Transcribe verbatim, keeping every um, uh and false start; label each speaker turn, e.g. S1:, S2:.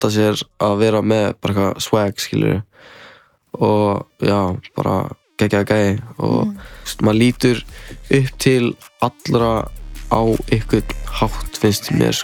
S1: halda sér að vera með bara eitthvað swag, skilur og já, bara geggjaður gæi og mm. maður lítur upp til allra á einhvern hátt finnst mér